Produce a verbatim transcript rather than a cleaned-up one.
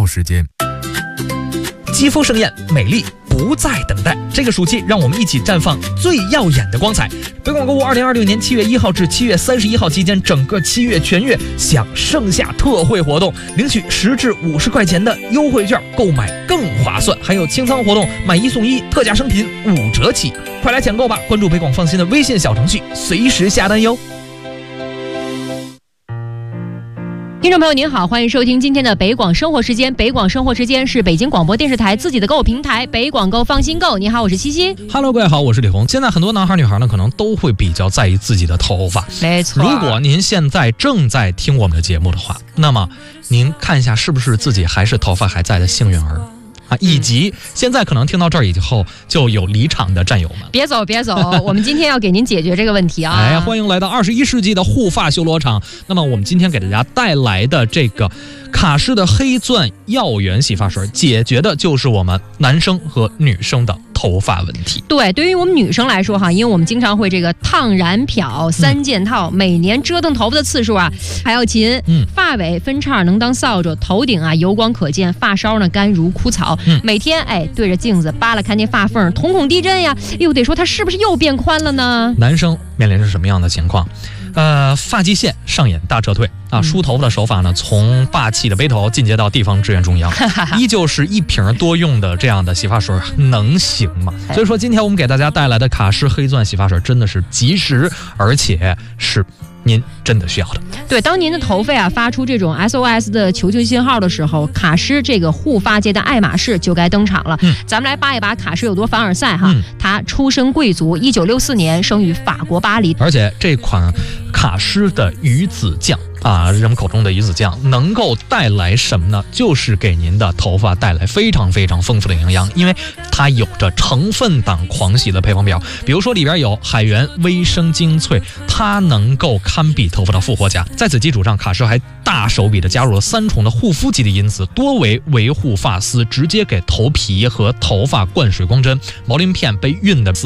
时间。 肌肤盛宴，美丽不再等待。这个暑期，让我们一起绽放最耀眼的光彩。北广购物二零二六年七月一号至七月三十一号期间，整个七月全月享盛夏特惠活动，领取十至五十块钱的优惠券，购买更划算。还有清仓活动，买一送一，特价商品五折起，快来抢购吧！关注北广放心的微信小程序，随时下单哟。 听众朋友您好，欢迎收听今天的北广生活时间。北广生活时间是北京广播电视台自己的购物平台，北广购放心购。你好，我是西西。 Hello， 各位好，我是李红。现在很多男孩女孩呢，可能都会比较在意自己的头发。 没错。 如果您现在正在听我们的节目的话，那么您看一下是不是自己还是头发还在的幸运儿。啊，以及现在可能听到这儿以后就有离场的战友们， 别走别走，我们今天要给您解决这个问题啊！ 哎，欢迎来到二十一世纪的护发修罗场。那么我们今天给大家带来的这个卡诗的黑钻耀源洗发水，解决的就是我们男生和女生的头发问题。 对，对于我们女生来说哈，因为我们经常会这个烫染漂三件套，嗯、每年折腾头发的次数啊还要勤。嗯，发尾分叉能当扫帚，头顶啊油光可见，发梢呢干如枯草。嗯，每天哎对着镜子扒拉看见发缝，瞳孔地震呀，又得说它是不是又变宽了呢？ 男生面临着什么样的情况？呃，发际线上演大撤退啊！梳头发的手法呢，从霸气的背头进阶到地方支援中央，依旧是一瓶多用的这样的洗发水，能行吗？所以说，今天我们给大家带来的卡诗黑钻洗发水真的是及时，而且是您真的需要的。 对，当您的头发啊发出这种 S O S 的求救信号的时候，卡诗这个护发界的爱马仕就该登场了。嗯，咱们来扒一扒卡诗有多凡尔赛哈。嗯、他出身贵族，一九六四年生于法国巴黎， 而且这款卡诗的鱼子酱啊，人们口中的鱼子酱能够带来什么呢？就是给您的头发带来非常非常丰富的营养，因为它有着成分党狂喜的配方表，比如说里边有海源微生精粹，它能够堪比头发的复活甲。在此基础上，卡诗还大手笔的加入了三重的护肤基的因子，多维维护发丝，直接给头皮和头发灌水光针，毛鳞片被熨的